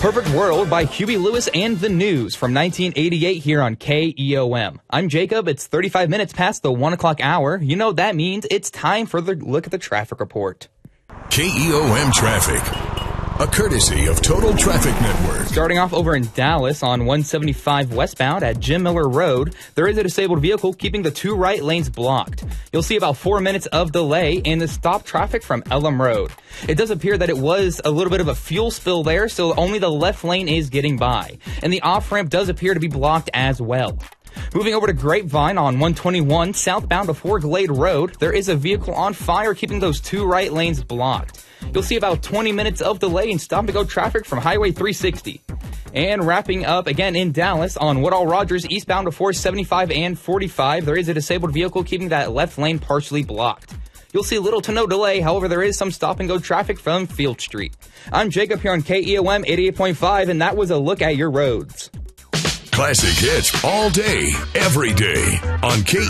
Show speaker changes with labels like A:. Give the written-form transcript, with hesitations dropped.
A: Perfect World by Huey Lewis and the News from 1988 here on KEOM. I'm Jacob. It's 35 minutes past the 1 o'clock hour. You know what that means. It's time for the look at the traffic report.
B: KEOM traffic, a courtesy of Total Traffic Network.
A: Starting off over in Dallas on 175 westbound at Jim Miller Road, there is a disabled vehicle keeping the two right lanes blocked. You'll see about 4 minutes of delay in the stop traffic from Elam Road. It does appear that it was a little bit of a fuel spill there, so only the left lane is getting by. And the off-ramp does appear to be blocked as well. Moving over to Grapevine on 121 southbound before Glade Road, there is a vehicle on fire keeping those two right lanes blocked. You'll see about 20 minutes of delay in stop-and-go traffic from Highway 360. And wrapping up again in Dallas on Woodall Rogers eastbound before 75 and 45, there is a disabled vehicle keeping that left lane partially blocked. You'll see little to no delay, however, there is some stop-and-go traffic from Field Street. I'm Jacob here on KEOM 88.5, and that was a look at your roads.
B: Classic hits all day, every day on KEOM.